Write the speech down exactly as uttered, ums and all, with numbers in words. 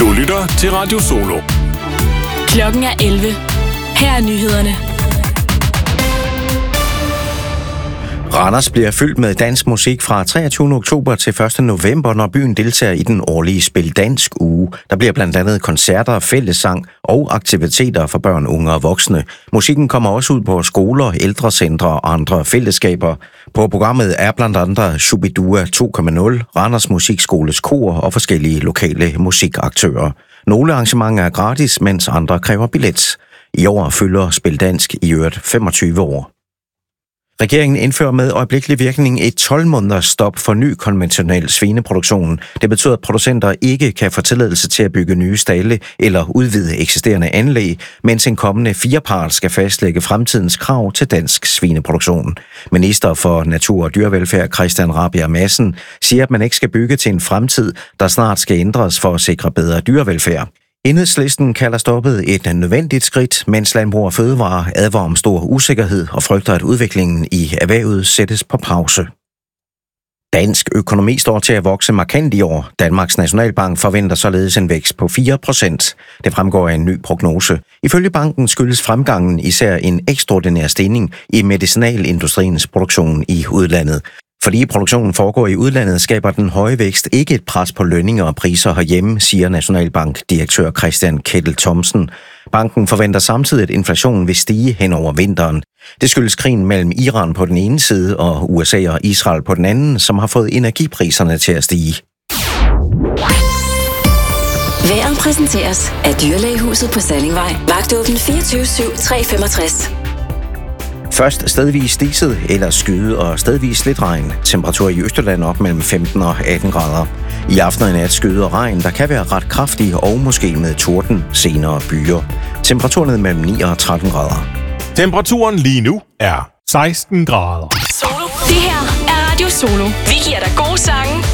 Du lytter til Radio Solo. Klokken er elleve. Her er nyhederne. Randers bliver fyldt med dansk musik fra treogtyvende oktober til første november, når byen deltager i den årlige Spil Dansk Uge. Der bliver blandt andet koncerter, fællessang og aktiviteter for børn, unge og voksne. Musikken kommer også ud på skoler, ældrecentre og andre fællesskaber. På programmet er blandt andet Shubidua to punkt nul, Randers Musikskoles kor og forskellige lokale musikaktører. Nogle arrangementer er gratis, mens andre kræver billet. I år fylder Spil Dansk i øvrigt femogtyve år. Regeringen indfører med øjeblikkelig virkning et tolv måneders stop for ny konventionel svineproduktion. Det betyder, at producenter ikke kan få tilladelse til at bygge nye stalde eller udvide eksisterende anlæg, mens en kommende firepart skal fastlægge fremtidens krav til dansk svineproduktion. Minister for Natur og Dyrevelfærd Christian Rabjerg Madsen siger, at man ikke skal bygge til en fremtid, der snart skal ændres for at sikre bedre dyrevelfærd. Enhedslisten kalder stoppet et nødvendigt skridt, mens Landbrug og Fødevare advarer om stor usikkerhed og frygter, at udviklingen i erhvervet sættes på pause. Dansk økonomi står til at vokse markant i år. Danmarks Nationalbank forventer således en vækst på fire procent. Det fremgår af en ny prognose. Ifølge banken skyldes fremgangen især en ekstraordinær stigning i medicinalindustriens produktion i udlandet. Fordi produktionen foregår i udlandet, skaber den høje vækst ikke et pres på lønninger og priser herhjemme, siger Nationalbank-direktør Christian Kettel Thomsen. Banken forventer samtidig, at inflationen vil stige hen over vinteren. Det skyldes krigen mellem Iran på den ene side og U S A og Israel på den anden, som har fået energipriserne til at stige. Vejret præsenteres af Dyrlægehuset på Sallingvej. Vagtåben fireogtyve syv tre femogtres. Først stedvis diset eller skyde og stedvis lidt regn. Temperatur i Østjylland op mellem femten og atten grader. I aften og i nat skyde og regn, der kan være ret kraftig og måske med torden, senere byer. Temperaturen ned mellem ni og tretten grader. Temperaturen lige nu er seksten grader. Solo. Det her er Radio Solo. Vi giver dig gode sange